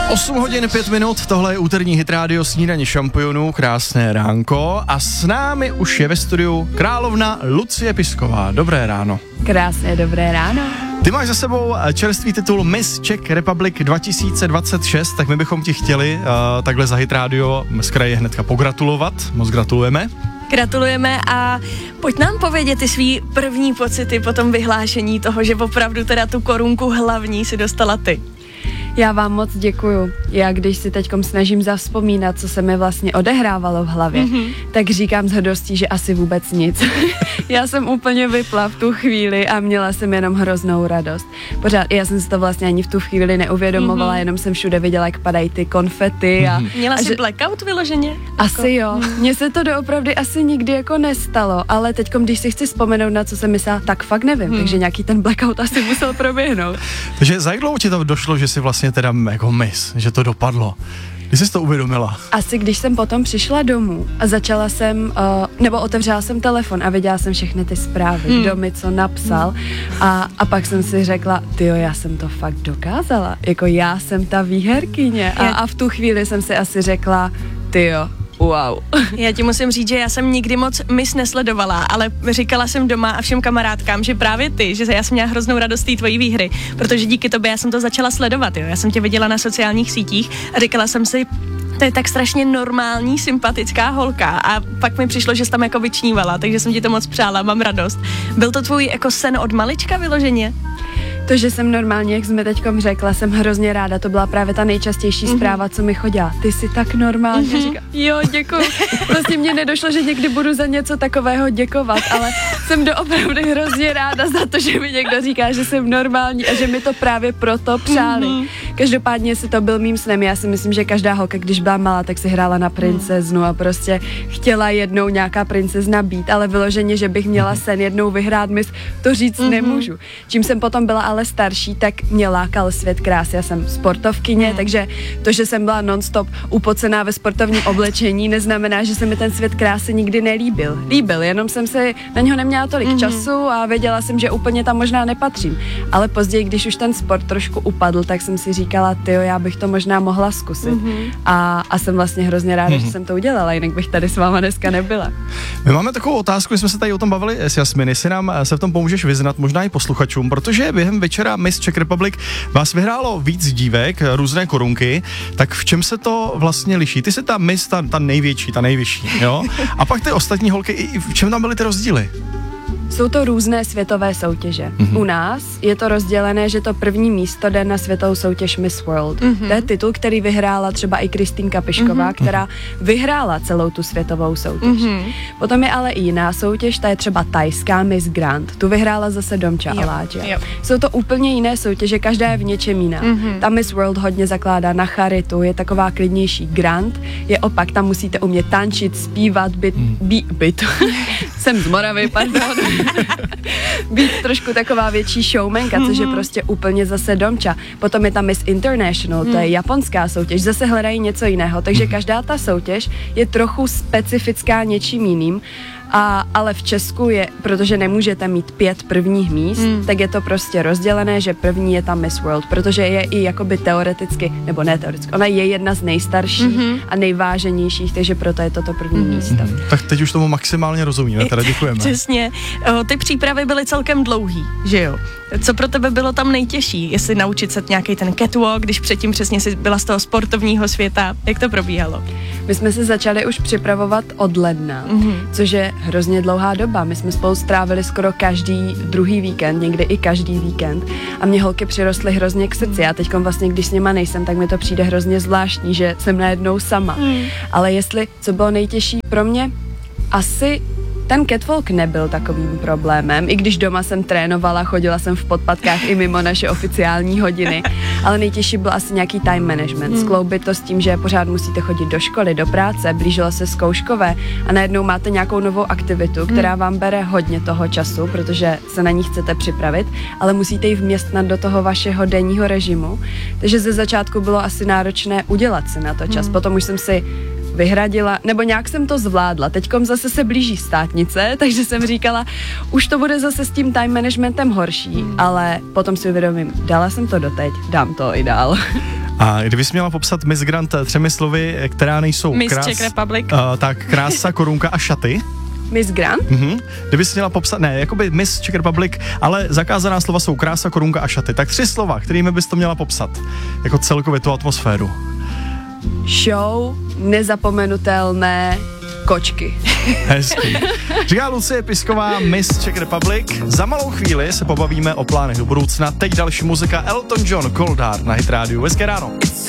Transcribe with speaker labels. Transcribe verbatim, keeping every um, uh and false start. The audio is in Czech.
Speaker 1: osm hodin pět minut, tohle je úterní hit rádio Snídaně šampionů, krásné ránko a s námi už je ve studiu královna Lucie Pisková. Dobré ráno.
Speaker 2: Krásné dobré ráno.
Speaker 1: Ty máš za sebou čerstvý titul Miss Czech Republic dva tisíce dvacet šest, tak my bychom ti chtěli uh, takhle za hit rádio z kraje hnedka pogratulovat. Moc gratulujeme.
Speaker 3: Gratulujeme a pojď nám povědět ty svý první pocity po tom vyhlášení toho, že opravdu teda tu korunku hlavní si dostala ty.
Speaker 2: Já vám moc děkuju. Já když si teďkom snažím zavzpomínat, co se mi vlastně odehrávalo v hlavě, mm-hmm. tak říkám s hrdostí, že asi vůbec nic. Já jsem úplně vypla v tu chvíli a měla jsem jenom hroznou radost. Pořád, já jsem si to vlastně ani v tu chvíli neuvědomovala, mm-hmm. jenom jsem všude viděla, jak padají ty konfety. A,
Speaker 3: mm-hmm. Měla
Speaker 2: a
Speaker 3: jsi
Speaker 2: že,
Speaker 3: blackout vyloženě?
Speaker 2: Asi jo. Mně se to doopravdy asi nikdy jako nestalo, ale teďkom, když si chci vzpomenout, na co jsem myslela, tak fakt nevím, mm. takže nějaký ten blackout asi musel proběhnout.
Speaker 1: Takže za jak dlouho ti to došlo, že si vlastně teda jako miss, že to dopadlo? Kdy jsi to uvědomila?
Speaker 2: Asi když jsem potom přišla domů a začala jsem, uh, nebo otevřela jsem telefon a viděla jsem všechny ty zprávy, hmm. kdo mi co napsal hmm. a, a pak jsem si řekla, tyjo, já jsem to fakt dokázala, jako já jsem ta výherkyně a, a v tu chvíli jsem si asi řekla, tyjo, wow.
Speaker 3: Já ti musím říct, že já jsem nikdy moc Miss nesledovala, ale říkala jsem doma a všem kamarádkám, že právě ty, že já jsem měla hroznou radost té tvojí výhry, protože díky tobě já jsem to začala sledovat, jo. Já jsem tě viděla na sociálních sítích a říkala jsem si, to je tak strašně normální, sympatická holka a pak mi přišlo, že jsi tam jako vyčnívala, takže jsem ti to moc přála, mám radost. Byl to tvůj jako sen od malička vyloženě?
Speaker 2: To, že jsem normálně, jak jsme teďkom řekla, jsem hrozně ráda, to byla právě ta nejčastější mm-hmm. zpráva, co mi chodila. Ty jsi tak normální. Mm-hmm. Říkám, jo, děkuju. Vlastně mně nedošlo, že někdy budu za něco takového děkovat, ale jsem doopravdy hrozně ráda za to, že mi někdo říká, že jsem normální a že mi to právě proto přáli. Mm-hmm. Každopádně si to byl mým snem. Já si myslím, že každá holka, když byla malá, tak si hrála na princeznu a prostě chtěla jednou nějaká princezna být, ale vyloženě, že bych měla sen jednou vyhrát mis, to říct mm-hmm. nemůžu. Čím jsem potom byla ale starší, tak mě lákal svět krásy. Já jsem sportovkyně, mm. takže to, že jsem byla non-stop upocená ve sportovním oblečení, neznamená, že se mi ten svět krásy nikdy nelíbil. Líbil, jenom jsem si na něho neměla tolik mm. času a věděla jsem, že úplně tam možná nepatřím. Ale později, když už ten sport trošku upadl, tak jsem si říkala, tyjo, já bych to možná mohla zkusit. Mm. A, a jsem vlastně hrozně ráda, mm. že jsem to udělala, jinak bych tady s váma dneska nebyla.
Speaker 1: My máme takovou otázku, jsme se tady o tom bavili s Jasminy, si nám se v tom pomůžeš vyznat, možná i posluchačům, protože během večera Miss Czech Republic vás vyhrálo víc dívek, různé korunky, tak v čem se to vlastně liší? Ty jsi ta Miss, ta, ta největší, ta nejvyšší, jo? A pak ty ostatní holky, i v čem tam byly ty rozdíly?
Speaker 2: Jsou to různé světové soutěže. Mm-hmm. U nás je to rozdělené, že to první místo jde na světovou soutěž Miss World. Mm-hmm. To je titul, který vyhrála třeba i Kristýnka Pišková, mm-hmm. která vyhrála celou tu světovou soutěž. Mm-hmm. Potom je ale i jiná soutěž, ta je třeba tajská Miss Grand. Tu vyhrála zase Domča Aláča. Jsou to úplně jiné soutěže, každá je v něčem jiná. Mm-hmm. Ta Miss World hodně zakládá na charitu, je taková klidnější. Grand je opak, tam musíte umět tančit, zpívat, být, mm. být, být. Jsem z Moravy, pardon. Být trošku taková větší showmanka, což je prostě úplně zase Domča. Potom je tam Miss International, to je japonská soutěž, zase hledají něco jiného, takže každá ta soutěž je trochu specifická něčím jiným. A, ale v Česku je, protože nemůžete mít pět prvních míst, mm. tak je to prostě rozdělené, že první je tam Miss World, protože je i jakoby teoreticky, nebo ne teoreticky, ona je jedna z nejstarších mm-hmm. a nejváženějších, takže proto je to to první mm-hmm. místo.
Speaker 1: Tak teď už tomu maximálně rozumíme, teda děkujeme.
Speaker 3: Přesně. O, ty přípravy byly celkem dlouhý, že jo? Co pro tebe bylo tam nejtěžší? Jestli naučit se nějaký ten catwalk, když předtím přesně jsi byla z toho sportovního světa, jak to probíhalo?
Speaker 2: My jsme se začali už připravovat od ledna, mm-hmm. což je hrozně dlouhá doba. My jsme spolu strávili skoro každý druhý víkend, někdy i každý víkend a mě holky přirostly hrozně k srdci. Já teďkom vlastně, když s nima nejsem, tak mi to přijde hrozně zvláštní, že jsem najednou sama. Mm. Ale jestli, co bylo nejtěžší pro mě, asi ten catwalk nebyl takovým problémem, i když doma jsem trénovala, chodila jsem v podpatkách i mimo naše oficiální hodiny, ale nejtěžší byl asi nějaký time management, hmm. skloubit to s tím, že pořád musíte chodit do školy, do práce, blížilo se zkouškové a najednou máte nějakou novou aktivitu, která hmm. vám bere hodně toho času, protože se na ní chcete připravit, ale musíte ji vměstnat do toho vašeho denního režimu, takže ze začátku bylo asi náročné udělat si na to čas, hmm. potom už jsem si vyhradila, nebo nějak jsem to zvládla. Teďkom zase se blíží státnice, takže jsem říkala, už to bude zase s tím time managementem horší, hmm. ale potom si uvědomím, dala jsem to doteď, dám to i dál.
Speaker 1: A kdybys měla popsat Miss Grand třemi slovy, která nejsou
Speaker 3: Miss
Speaker 1: krás,
Speaker 3: Czech Republic.
Speaker 1: Uh, tak krása, korunka a šaty.
Speaker 2: Miss Grand?
Speaker 1: Mhm. Kdybys měla popsat, ne, jakoby Miss Czech Republic, ale zakázaná slova jsou krása, korunka a šaty. Tak tři slova, kterými bys to měla popsat, jako celkově tu atmosféru.
Speaker 2: Show, nezapomenutelné kočky.
Speaker 1: Hezký. Říká Lucie Pisková, Miss Czech Republic. Za malou chvíli se pobavíme o plánech do budoucna. Teď další muzika, Elton John, Cold Heart na Hit rádiu. Hezké ráno.